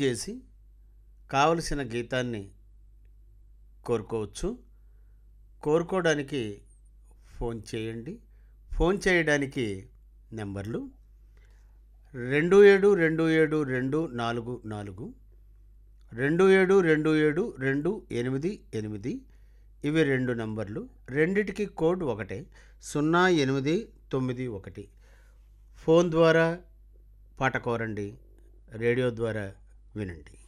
చేసి కావలసిన గీతాన్ని కోరుకోవచ్చు. కోరుకోవడానికి ఫోన్ చేయండి. ఫోన్ చేయడానికి నెంబర్లు 27272442, 27272888. ఇవి 2 నంబర్లు. రెండిటికి కోడ్ ఒకటే, 0891. ఫోన్ ద్వారా పాట కోరండి, రేడియో ద్వారా వినండి.